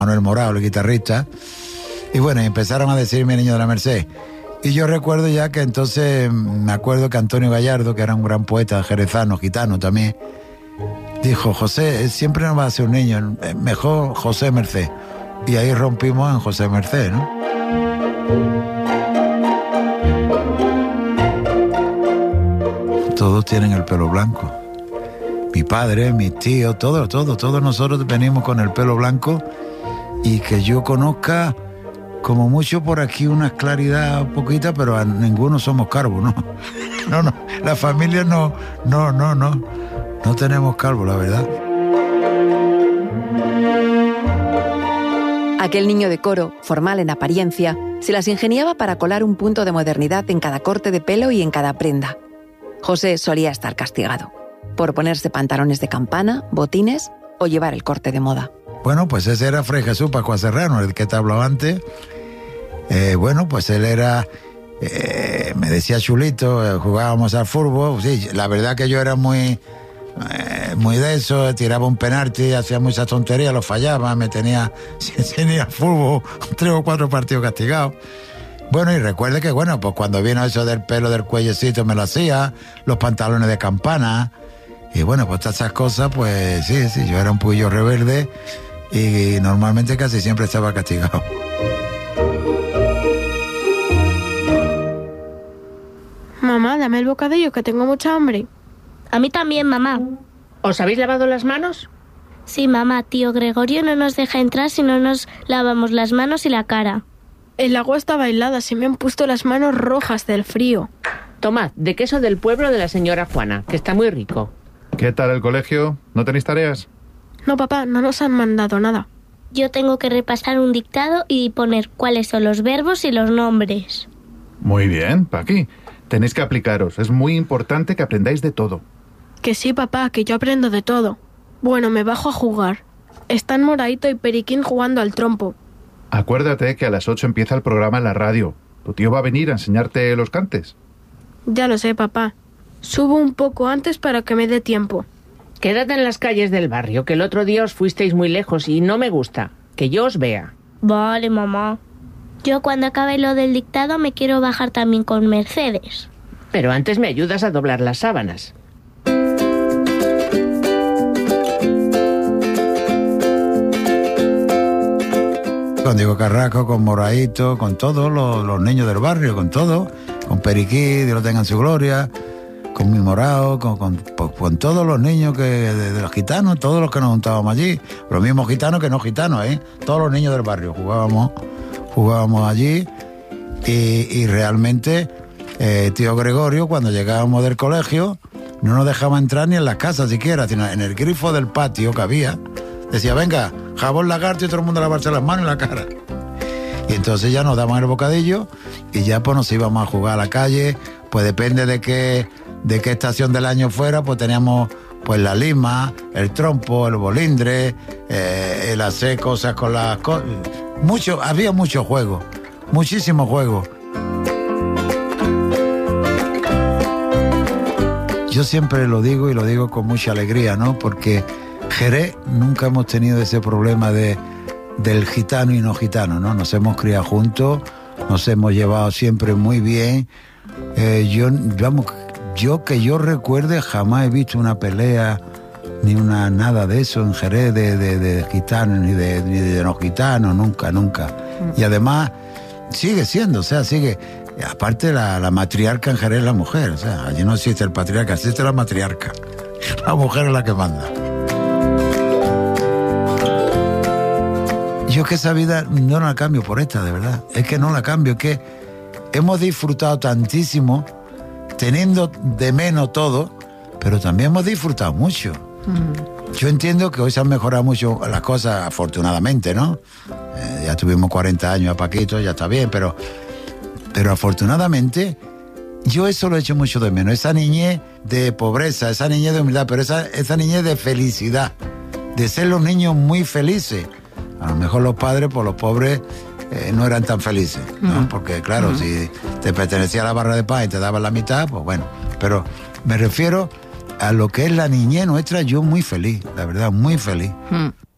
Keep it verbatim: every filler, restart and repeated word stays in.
Manuel Morao, el guitarrista. Y bueno, empezaron a decirme Niño de la Merced. Y yo recuerdo ya que entonces, me acuerdo que Antonio Gallardo, que era un gran poeta jerezano, gitano también, dijo, José, siempre no va a ser un niño, mejor José Merced. Y ahí rompimos en José Merced, ¿no? Todos tienen el pelo blanco. Mi padre, mis tíos, todos, todos, todos nosotros venimos con el pelo blanco y que yo conozca, como mucho por aquí, una claridad poquita, pero a ninguno somos calvos, ¿no? No, no, la familia no, no, no, no, no tenemos calvos, la verdad. Aquel niño de coro, formal en apariencia, se las ingeniaba para colar un punto de modernidad en cada corte de pelo y en cada prenda. José solía estar castigado por ponerse pantalones de campana, botines o llevar el corte de moda. Bueno, pues ese era Fray Jesús Pascua Serrano, el que te hablaba antes. Eh, bueno, pues él era, eh, me decía chulito, eh, jugábamos al fútbol. Sí, la verdad que yo era muy, eh, muy de eso, tiraba un penalti, hacía muchas tonterías, lo fallaba, me tenía, sin ir al fútbol, tres o cuatro partidos castigados. Bueno, y recuerde que, bueno, pues cuando vino eso del pelo del cuellecito me lo hacía, los pantalones de campana, y bueno, pues todas esas cosas, pues sí, sí, yo era un poquillo rebelde y normalmente casi siempre estaba castigado. Mamá, dame el bocadillo, que tengo mucha hambre. A mí también, mamá. ¿Os habéis lavado las manos? Sí, mamá, tío Gregorio no nos deja entrar si no nos lavamos las manos y la cara. El agua estaba helada, se me han puesto las manos rojas del frío. Tomad, de queso del pueblo de la señora Juana, que está muy rico. ¿Qué tal el colegio? ¿No tenéis tareas? No, papá, no nos han mandado nada. Yo tengo que repasar un dictado y poner cuáles son los verbos y los nombres. Muy bien, Paqui. Tenéis que aplicaros. Es muy importante que aprendáis de todo. Que sí, papá, que yo aprendo de todo. Bueno, me bajo a jugar. Están Moraito y Periquín jugando al trompo. Acuérdate que a las ocho empieza el programa en la radio. Tu tío va a venir a enseñarte los cantes. Ya lo sé, papá. Subo un poco antes para que me dé tiempo. Quédate en las calles del barrio, que el otro día os fuisteis muy lejos y no me gusta. Que yo os vea. Vale, mamá. Yo cuando acabe lo del dictado me quiero bajar también con Mercedes. Pero antes me ayudas a doblar las sábanas. Con Diego Carrasco, con Moraito, con todos los, los niños del barrio, con todo, con Periquí, Dios lo tenga en su gloria, con mi Morao, con, con, con todos los niños que de, de los gitanos, todos los que nos juntábamos allí, los mismos gitanos que no gitanos, ¿eh? Todos los niños del barrio jugábamos, jugábamos allí y, y realmente eh, tío Gregorio, cuando llegábamos del colegio, no nos dejaba entrar ni en las casas siquiera, sino en el grifo del patio que había. Decía, venga, jabón lagarto y todo el mundo a lavarse las manos y la cara. Y entonces ya nos daban el bocadillo y ya pues nos íbamos a jugar a la calle. Pues depende de qué, de qué estación del año fuera, pues teníamos pues la lima, el trompo, el bolindre, eh, el hacer cosas con las cosas. Mucho, había mucho juego, muchísimo juego. Yo siempre lo digo y lo digo con mucha alegría, ¿no? Porque Jerez nunca hemos tenido ese problema de, del gitano y no gitano, ¿no? Nos hemos criado juntos, nos hemos llevado siempre muy bien. Eh, yo, vamos, yo que yo recuerde jamás he visto una pelea ni una nada de eso en Jerez de, de, de gitanos ni de, ni de no gitanos, nunca, nunca. Y además sigue siendo, o sea, sigue. Aparte la, la matriarca en Jerez es la mujer, o sea, allí no existe el patriarca, existe la matriarca. La mujer es la que manda. Yo que esa vida no la cambio por esta, de verdad. Es que no la cambio, es que hemos disfrutado tantísimo, teniendo de menos todo, pero también hemos disfrutado mucho. Mm. Yo entiendo que hoy se han mejorado mucho las cosas, afortunadamente, ¿no? Eh, ya tuvimos cuarenta años a Paquito, ya está bien, pero, pero afortunadamente yo eso lo he hecho mucho de menos. Esa niñez de pobreza, esa niñez de humildad, pero esa, esa niñez de felicidad, de ser los niños muy felices. A lo mejor los padres, por los pobres, eh, no eran tan felices, ¿no? Uh-huh. Porque, claro, uh-huh. si te pertenecía a la barra de pan y te daban la mitad, pues bueno. Pero me refiero a lo que es la niñez nuestra, yo muy feliz, la verdad, muy feliz. Uh-huh.